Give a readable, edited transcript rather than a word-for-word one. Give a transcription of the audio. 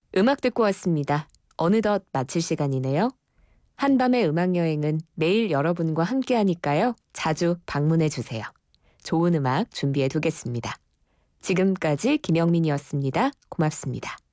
음악 듣고 왔습니다. 어느덧 마칠 시간이네요. 한밤의 음악여행은 매일 여러분과 함께하니까요. 자주 방문해주세요. 좋은 음악 준비해 두겠습니다. 지금까지 김영민이었습니다. 고맙습니다.